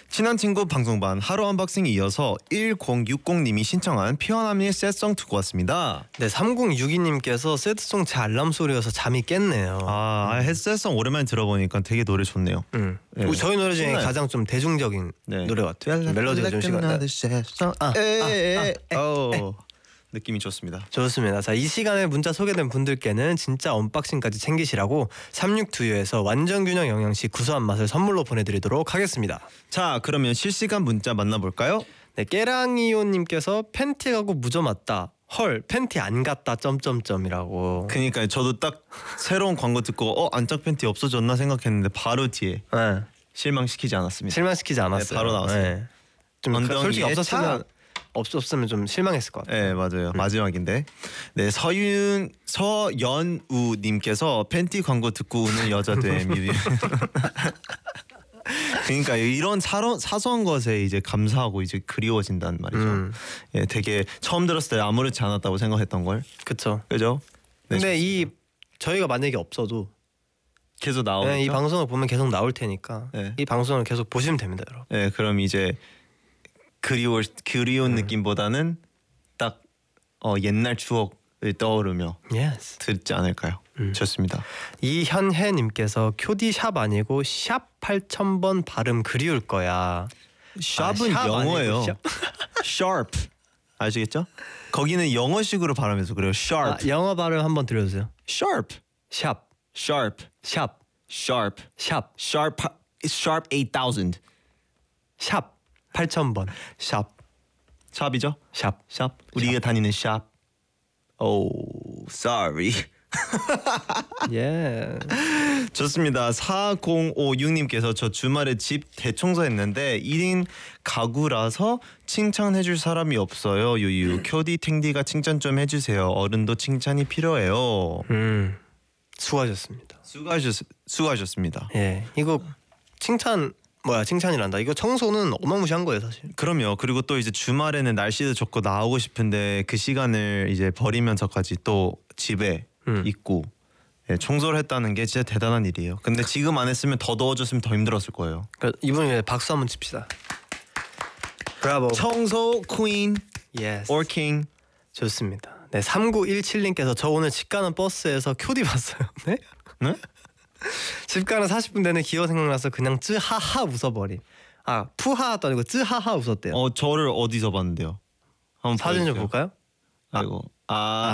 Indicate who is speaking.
Speaker 1: 친한 친구 방송반 하루 언박싱 이어서 1060님이 신청한 피어나미의 새송 듣고 왔습니다.
Speaker 2: 네, 3062님께서 새드송 제 알람 소리여서 잠이 깼네요.
Speaker 1: 새송 오랜만에 들어보니까 되게 노래 좋네요.
Speaker 2: 네. 저희 노래 중에
Speaker 1: 신나요.
Speaker 2: 가장 좀 대중적인 노래 같아요. 멜로디가 좀 시간.
Speaker 1: 느낌이 좋습니다.
Speaker 2: 좋습니다. 자, 이 시간에 문자 소개된 분들께는 진짜 언박싱까지 챙기시라고 36두유에서 완전균형 영양식 구수한 맛을 선물로 보내드리도록 하겠습니다.
Speaker 1: 자, 그러면 실시간 문자 만나볼까요?
Speaker 2: 네, 깨랑이요님께서 팬티 가고 무좀 왔다. 헐, 팬티 안 갔다 점점점이라고.
Speaker 1: 그니까요. 저도 딱 새로운 광고 듣고 안짝 팬티 없어졌나 생각했는데 바로 뒤에 실망시키지 않았습니다.
Speaker 2: 실망시키지 않았어요.
Speaker 1: 네, 바로 나왔어요.
Speaker 2: 네. 좀 솔직히 없었으면 좀 실망했을 것 같아요.
Speaker 1: 네, 맞아요. 마지막인데. 네, 서연우님께서 팬티 광고 듣고 우는 여자 돼. 그러니까 이런 사소한 것에 이제 감사하고 이제 그리워진다는 말이죠. 예, 되게 처음 들었을 때 아무렇지 않았다고 생각했던 걸.
Speaker 2: 그렇죠.
Speaker 1: 그죠? 네,
Speaker 2: 근데
Speaker 1: 좋습니다.
Speaker 2: 저희가 만약에 없어도
Speaker 1: 계속 나오겠죠.
Speaker 2: 이 방송을 보면 계속 나올 테니까 이 방송을 계속 보시면 됩니다, 여러분.
Speaker 1: 네, 그럼 이제 그리운 느낌보다는 딱 옛날 추억을 떠오르며 듣지 않을까요? 좋습니다.
Speaker 2: 이현혜님께서 큐디 샵 아니고 샵 8000번 발음 그리울 거야.
Speaker 1: 샵은 영어예요. sharp 아시겠죠? 거기는 영어식으로 발음해서 그래요. sharp.
Speaker 2: 영어 발음 한번 들려주세요.
Speaker 1: sharp.
Speaker 2: 샵.
Speaker 1: sharp.
Speaker 2: 샵.
Speaker 1: sharp.
Speaker 2: 샵.
Speaker 1: sharp 8000.
Speaker 2: 샵 8000번.
Speaker 1: 샵이죠?
Speaker 2: 샵.
Speaker 1: 우리가 다니는 샵. sorry. 좋습니다. 4056님께서 저 주말에 집 대청소했는데 1인 가구라서 칭찬해줄 사람이 없어요. 유유. 큐디 탱디가 칭찬 좀 해주세요. 어른도 칭찬이 필요해요.
Speaker 2: 수고하셨습니다.
Speaker 1: 수고하셨습니다.
Speaker 2: 예, 이거 칭찬이란다. 이거 청소는 어마무시한 거예요, 사실.
Speaker 1: 그럼요. 그리고 또 이제 주말에는 날씨도 좋고 나오고 싶은데 그 시간을 이제 버리면서까지 또 집에 있고 청소를 했다는 게 진짜 대단한 일이에요. 근데 지금 안 했으면 더 더워졌으면 더 힘들었을 거예요.
Speaker 2: 이분이 박수 한번 칩시다. 브라보.
Speaker 1: 청소 퀸 or king.
Speaker 2: 좋습니다. 네, 3917님께서 저 오늘 집 가는 버스에서 큐디 봤어요. 네? 집 가는 40분 내내 기어 생각나서 그냥 쯔하하 웃어버림. 푸하도 아니고 쯔하하 웃었대요.
Speaker 1: 저를 어디서 봤는데요? 한번
Speaker 2: 사진 좀
Speaker 1: 보여주세요.
Speaker 2: 볼까요?
Speaker 1: 아이고.